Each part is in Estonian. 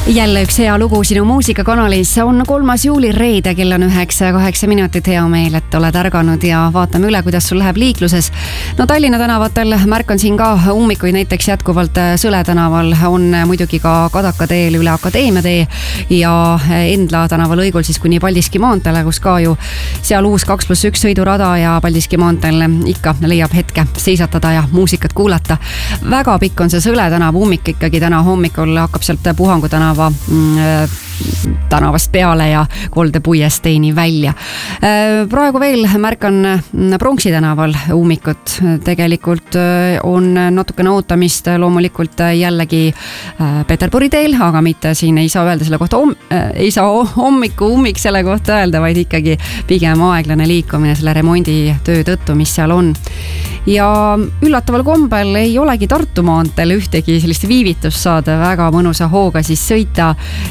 Jälle üks hea lugu sinu muusikakanalis. On 3. juuli reede, kell on 9:08 minutit. Hea meel, et oled ärganud ja vaatame üle, kuidas sul läheb liikluses. No Tallinna tänavatel märkan siin ka ummikuid, näiteks jätkuvalt Sõle tänaval on muidugi ka Kadaka teel üle Akadeemia tee ja Endla tänava lõigul siis kuni Paldiski maanteele, kus ka ju seal uus 2+1 sõidurada ja Paldiski maanteel ikka leiab hetke seisatada ja muusikat kuulata. Väga pikk on see Sõle tänava ummik ikkagi. Täna hommikul hakkab sealt Puhangu tänavast peale ja Kolde puiesteeni välja. Praegu veel märkan Pronksi tänaval ummikut. Tegelikult on natukene ootamist loomulikult jällegi Peterburi teel, aga mitte siin ei saa öelda selle kohta, ei saa hommiku ummik selle kohta öelda, vaid ikkagi pigem aeglane liikumine selle remonditöö tõttu, mis seal on. Ja üllataval kombel ei olegi Tartu maanteel ühtegi sellist viivitust saada, väga mõnusa hooga siis sõita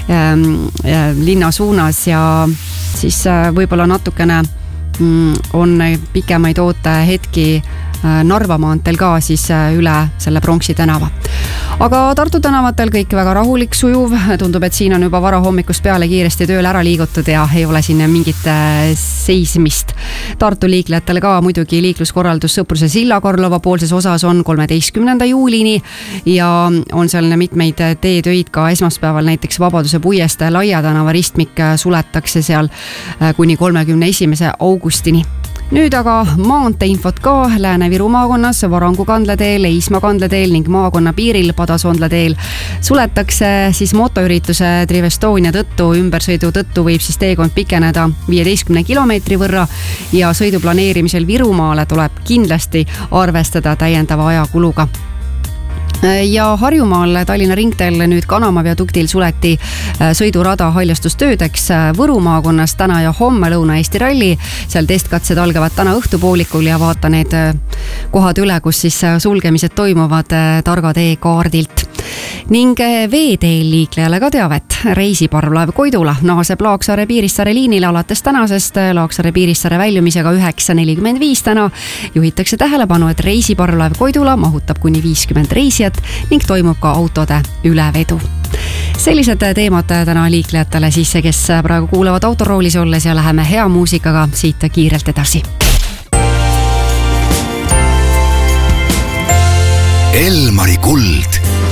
linna suunas ja siis võib-olla natukene on pikemaid ootehetki Narva maanteel ka siis üle selle Pronksi tänava. Aga Tartu tänavatel kõik väga rahulik, sujuv. Tundub, et siin on juba varahommikust peale kiiresti tööle ära liigutud ja ei ole siin mingit seismist. Tartu liiklejatele ka muidugi liikluskorraldus Sõpruse silla Karlova poolses osas on 13. juulini ja on seal mitmeid teetöid ka esmaspäeval, näiteks Vabaduse puiestee Laia tänava ristmik suletakse seal kuni 31. augustini. Nüüd aga maanteeinfot ka. Lääne-Viru maakonnas Varangu kandlateel, Eisma kandlateel ning maakonna piiril Padasondla teel suletakse siis motoürituse Trivestonia tõttu. Ümbersõidu tõttu võib siis teekond pikeneda 15 kilomeetri võrra ja sõidu planeerimisel Virumaale tuleb kindlasti arvestada täiendava ajakuluga. Ja Harjumaal Tallinna ringteel nüüd Kanama viaduktil suleti sõidurada haljastustöödeks. Võru maakonnas täna ja homme Lõuna-Eesti ralli. Seal testkatsed algavad täna õhtupoolikul ja vaata need kohad üle, kus siis sulgemised toimuvad targa tee kaardilt. Ning veeteel liiklejale ka teavet. Reisiparvlaev Koidula naaseb Laaksaare Piirissaare liinile alates tänasest Laaksaare Piirissaare väljumisega 9:45 täna. Juhitakse tähelepanu, et reisiparvlaev Koidula mahutab kuni 50 reisijat ning toimub ka autode ülevedu. Sellised teemad täna liiklejatele siis, kes praegu kuulavad autoroolis olles ja läheme hea muusikaga siit kiirelt edasi. Elmari kuld